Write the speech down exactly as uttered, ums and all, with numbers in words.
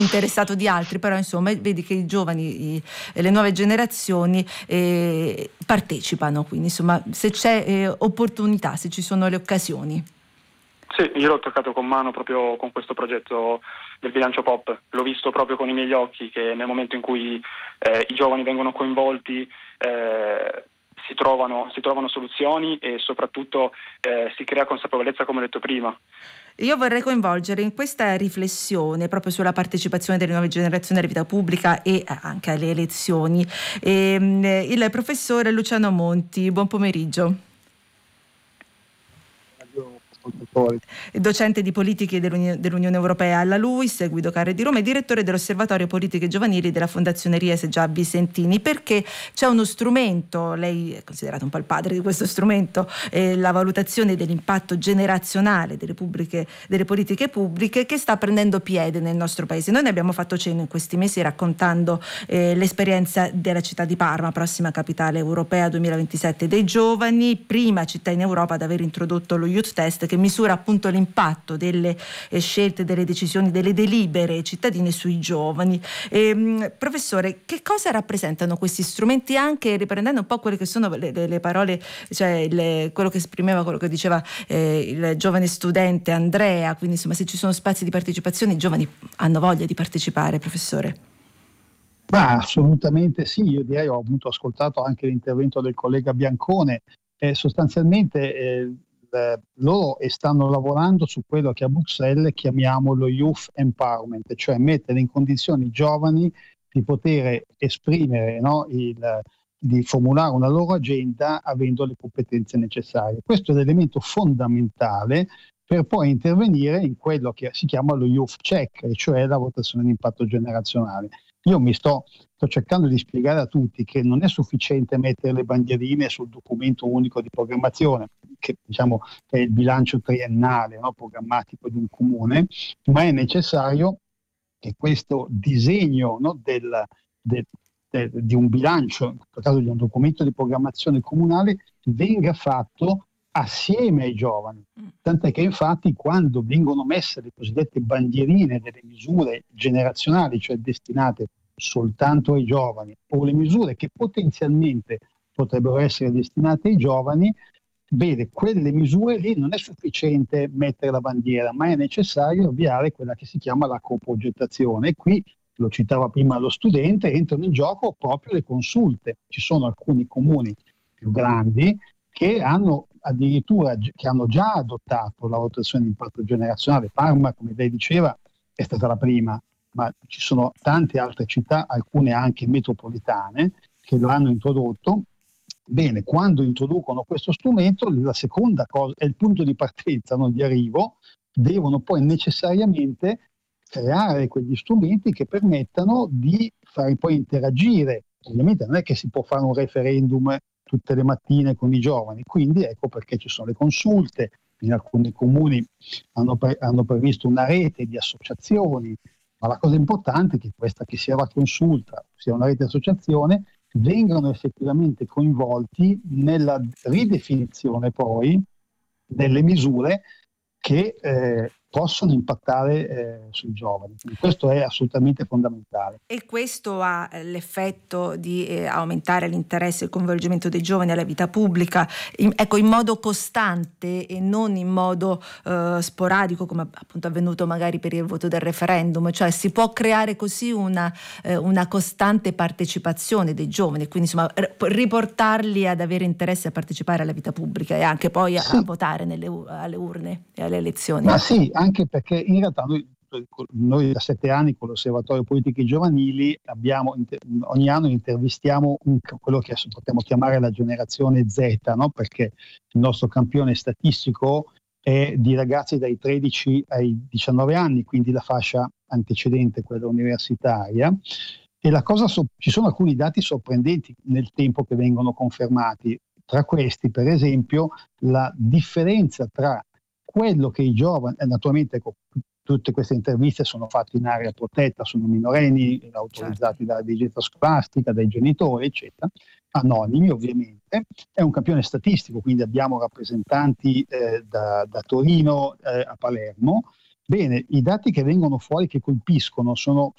interessato di altri, però insomma vedi che i giovani, i, le nuove generazioni eh, partecipano, quindi insomma se c'è eh, opportunità, se ci sono le occasioni. Sì, io l'ho toccato con mano proprio con questo progetto del bilancio pop, l'ho visto proprio con i miei occhi che nel momento in cui eh, i giovani vengono coinvolti eh, si trovano, si trovano soluzioni e soprattutto eh, si crea consapevolezza, come ho detto prima. Io vorrei coinvolgere in questa riflessione proprio sulla partecipazione delle nuove generazioni alla vita pubblica e anche alle elezioni ehm, il professore Luciano Monti. Buon pomeriggio. Docente di politiche dell'Uni- dell'Unione Europea alla LUISS, Guido Carre di Roma, e direttore dell'Osservatorio Politiche Giovanili della Fondazione Riese Giabbi Sentini, perché c'è uno strumento, lei è considerato un po' il padre di questo strumento, eh, la valutazione dell'impatto generazionale delle, pubbliche, delle politiche pubbliche, che sta prendendo piede nel nostro paese. Noi ne abbiamo fatto cenno in questi mesi raccontando eh, l'esperienza della città di Parma, prossima capitale europea duemilaventisette dei giovani, prima città in Europa ad aver introdotto lo Youth Test, che misura appunto l'impatto delle eh, scelte, delle decisioni, delle delibere cittadine sui giovani. E, professore, che cosa rappresentano questi strumenti, anche riprendendo un po' quelle che sono le, le, le parole, cioè il, quello che esprimeva, quello che diceva eh, il giovane studente Andrea, quindi insomma se ci sono spazi di partecipazione i giovani hanno voglia di partecipare, professore? Ma assolutamente sì, io direi, ho avuto ascoltato anche l'intervento del collega Biancone, eh, sostanzialmente eh, Eh, loro stanno lavorando su quello che a Bruxelles chiamiamo lo youth empowerment, cioè mettere in condizioni i giovani di poter esprimere, no, il, di formulare una loro agenda avendo le competenze necessarie. Questo è l'elemento fondamentale per poi intervenire in quello che si chiama lo youth check, cioè la votazione di impatto generazionale. Io mi sto, sto cercando di spiegare a tutti che non è sufficiente mettere le bandierine sul documento unico di programmazione, che diciamo è il bilancio triennale, no, programmatico di un comune, ma è necessario che questo disegno, no, del, del, del, di un bilancio, in questo caso di un documento di programmazione comunale, venga fatto assieme ai giovani. Tant'è che infatti quando vengono messe le cosiddette bandierine delle misure generazionali, cioè destinate soltanto ai giovani, o le misure che potenzialmente potrebbero essere destinate ai giovani, bene, quelle misure lì non è sufficiente mettere la bandiera, ma è necessario avviare quella che si chiama la coprogettazione. E qui, lo citava prima lo studente, entrano in gioco proprio le consulte. Ci sono alcuni comuni più grandi che hanno addirittura che hanno già adottato la votazione di impatto generazionale. Parma, come lei diceva, è stata la prima, ma ci sono tante altre città, alcune anche metropolitane, che lo hanno introdotto. Bene, quando introducono questo strumento, la seconda cosa è il punto di partenza, non di arrivo, devono poi necessariamente creare quegli strumenti che permettano di fare poi interagire. Ovviamente non è che si può fare un referendum tutte le mattine con i giovani, quindi ecco perché ci sono le consulte. In alcuni comuni hanno, pre- hanno previsto una rete di associazioni, ma la cosa importante è che questa, che sia la consulta, sia una rete di associazione, vengano effettivamente coinvolti nella ridefinizione poi delle misure che eh, possono impattare eh, sui giovani. Quindi questo è assolutamente fondamentale. E questo ha l'effetto di eh, aumentare l'interesse e il coinvolgimento dei giovani alla vita pubblica, in, ecco, in modo costante e non in modo eh, sporadico, come appunto avvenuto magari per il voto del referendum. Cioè si può creare così una, eh, una costante partecipazione dei giovani, quindi insomma riportarli ad avere interesse a partecipare alla vita pubblica e anche poi a, sì. a votare nelle, alle urne e alle elezioni. Ma sì, anche perché in realtà noi Noi da sette anni con l'Osservatorio Politiche Giovanili abbiamo, ogni anno intervistiamo un, quello che potremmo chiamare la generazione Z, no? Perché il nostro campione statistico è di ragazzi dai tredici ai diciannove anni, quindi la fascia antecedente, quella universitaria. E la cosa so, ci sono alcuni dati sorprendenti nel tempo che vengono confermati. Tra questi, per esempio, la differenza tra quello che i giovani, eh, naturalmente ecco, tutte queste interviste sono fatte in area protetta, sono minorenni, autorizzati certo. dalla dirigenza scolastica, dai genitori, eccetera, anonimi ovviamente. È un campione statistico, quindi abbiamo rappresentanti eh, da, da Torino eh, a Palermo. Bene, i dati che vengono fuori, che colpiscono, sono